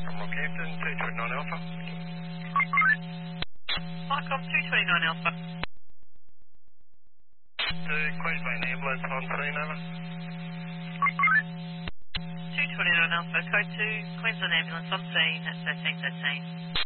From Rockhampton, 229 Alpha. Micom 229 Alpha. To Queensland Ambulance on scene, over. 229 Alpha, code 2, Queensland Ambulance on scene at 1313.